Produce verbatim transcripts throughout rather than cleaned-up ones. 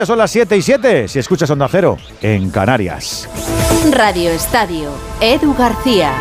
Son las siete y siete, si escuchas Onda Cero, en Canarias. Radio Estadio, Edu García.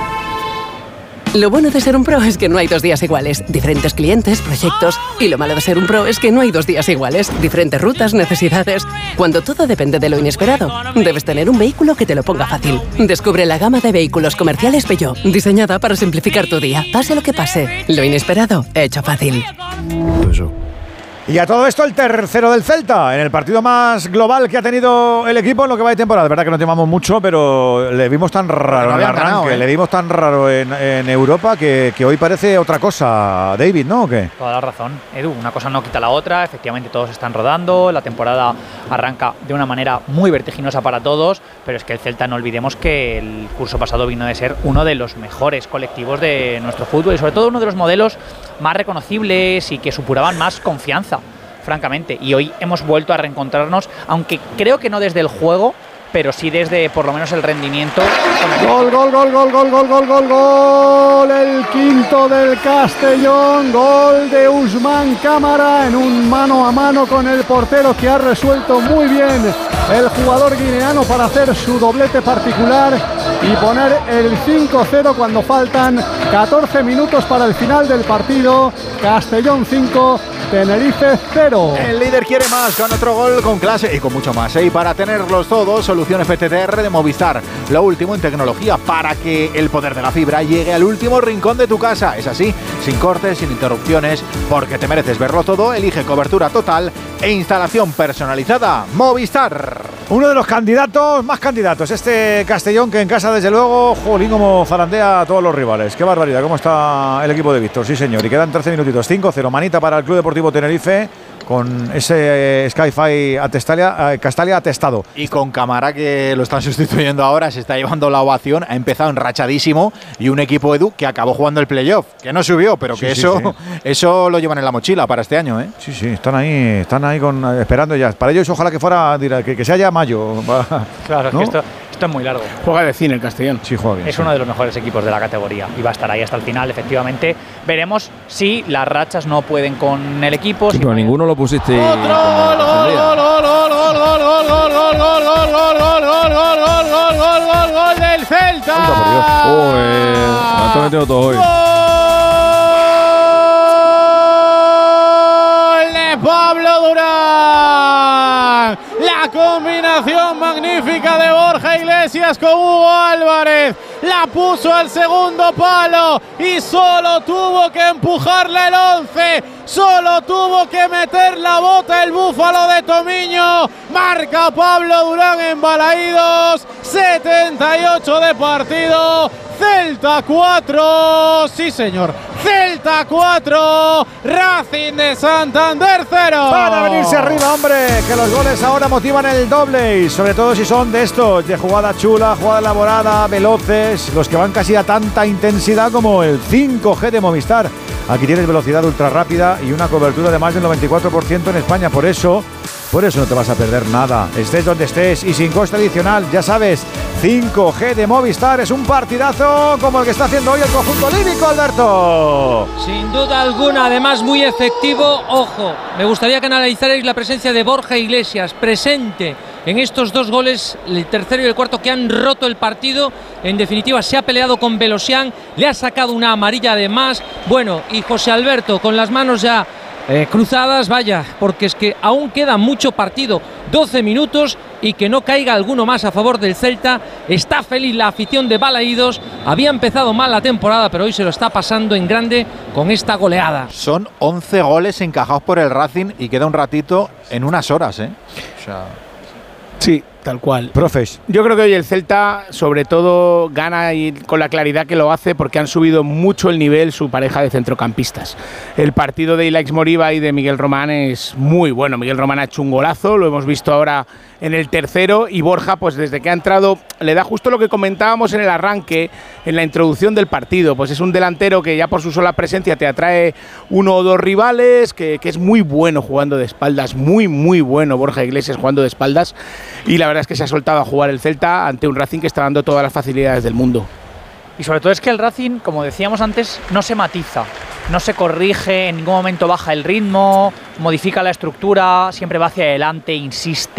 Lo bueno de ser un pro es que no hay dos días iguales. Diferentes clientes, proyectos. Y lo malo de ser un pro es que no hay dos días iguales. Diferentes rutas, necesidades. Cuando todo depende de lo inesperado, debes tener un vehículo que te lo ponga fácil. Descubre la gama de vehículos comerciales Peugeot, diseñada para simplificar tu día. Pase lo que pase, lo inesperado, hecho fácil. Eso. Y a todo esto el tercero del Celta, en el partido más global que ha tenido el equipo en lo que va de temporada. De verdad que no temamos mucho, pero le vimos tan raro en el arranque, ganado, ¿eh? le vimos tan raro en, en Europa que, que hoy parece otra cosa, David, ¿no? ¿O qué? Toda la razón, Edu, una cosa no quita la otra, efectivamente todos están rodando, la temporada arranca de una manera muy vertiginosa para todos, pero es que el Celta no olvidemos que el curso pasado vino de ser uno de los mejores colectivos de nuestro fútbol y sobre todo uno de los modelos más reconocibles y que supuraban más confianza, francamente, y hoy hemos vuelto a reencontrarnos, aunque creo que no desde el juego, pero sí desde por lo menos el rendimiento. Gol, gol, gol, gol, gol, gol, gol, gol, gol, el quinto del Castellón, gol de Usman Cámara en un mano a mano con el portero que ha resuelto muy bien el jugador guineano para hacer su doblete particular y poner el cinco cero cuando faltan catorce minutos para el final del partido. Castellón cinco, Tenerife cero. El líder quiere más, con otro gol con clase y con mucho más, ¿eh? Y para tenerlos todos, solución F T T R de Movistar, lo último en tecnología para que el poder de la fibra llegue al último rincón de tu casa. Es así, sin cortes, sin interrupciones, porque te mereces verlo todo. Elige cobertura total e instalación personalizada. Movistar. Uno de los candidatos, más candidatos, este Castellón, que en casa desde luego, jolín, como zarandea a todos los rivales. Qué barbaridad, cómo está el equipo de Víctor, sí señor. Y quedan trece minutitos, cinco cero, manita para el Club Deportivo Tenerife, con ese eh, Skyfi Atestalia, eh, Castalia atestado. Y con Cámara, que lo están sustituyendo ahora, se está llevando la ovación, ha empezado enrachadísimo, y un equipo, Edu, que acabó jugando el playoff, que no subió, pero que sí, eso, sí, sí. eso lo llevan en la mochila para este año, ¿eh? Sí, sí, están ahí, están ahí con, esperando ya. Para ellos ojalá que fuera, dirá, que, que sea ya mayo. Claro, ¿no? es que esto, esto es muy largo. Juega de cine el Castellón. Sí, juega bien. Es sí. uno de los mejores equipos de la categoría y va a estar ahí hasta el final, efectivamente. Veremos si las rachas no pueden con el equipo. Sí, si pero ninguno lo pusiste. Otro gol, gol, gol, gol, gol, gol, gol, gol, gol, gol, gol, gol, gol, gol, gol, gol, gol, gol, gol, gol del Celta. Uy, la está metiendo todo hoy. Gol de Pablo Durán. La combinación magnífica de Borja Iglesias con Hugo Álvarez. La puso al segundo palo y solo tuvo que empujarla el once. Solo tuvo que meter la bota el búfalo de Tomiño. Marca Pablo Durán en Balaídos. setenta y ocho de partido. Celta cuatro. Sí, señor. Celta cuatro. Racing de Santander cero. Para venirse arriba, hombre, que los goles ahora motivan el doble. Y sobre todo si son de estos, de jugada chula, jugada elaborada, veloces, los que van casi a tanta intensidad como el cinco G de Movistar. Aquí tienes velocidad ultra rápida y una cobertura de más del noventa y cuatro por ciento en España. Por eso, por eso no te vas a perder nada. Estés donde estés y sin coste adicional. Ya sabes, cinco G de Movistar es un partidazo como el que está haciendo hoy el conjunto líbico, Alberto. Sin duda alguna, además muy efectivo. Ojo, me gustaría que analizarais la presencia de Borja Iglesias, presente en estos dos goles, el tercero y el cuarto, que han roto el partido. En definitiva, se ha peleado con Belosian, le ha sacado una amarilla además. Bueno, y José Alberto con las manos ya eh, cruzadas, vaya, porque es que aún queda mucho partido, doce minutos, y que no caiga alguno más a favor del Celta. Está feliz la afición de Balaídos. Había empezado mal la temporada, pero hoy se lo está pasando en grande con esta goleada. Son once goles encajados por el Racing y queda un ratito en unas horas, ¿eh? O sea... Sí, tal cual. Profes. Yo creo que hoy el Celta, sobre todo, gana y con la claridad que lo hace, porque han subido mucho el nivel su pareja de centrocampistas. El partido de Ilaix Moriba y de Miguel Román es muy bueno. Miguel Román ha hecho un golazo, lo hemos visto ahora en el tercero, y Borja, pues desde que ha entrado, le da justo lo que comentábamos en el arranque, en la introducción del partido. Pues es un delantero que ya por su sola presencia te atrae uno o dos rivales, que, que es muy bueno jugando de espaldas, muy, muy bueno Borja Iglesias jugando de espaldas. Y la verdad es que se ha soltado a jugar el Celta ante un Racing que está dando todas las facilidades del mundo. Y sobre todo es que el Racing, como decíamos antes, no se matiza. no se corrige, en ningún momento baja el ritmo, modifica la estructura, siempre va hacia adelante, insiste.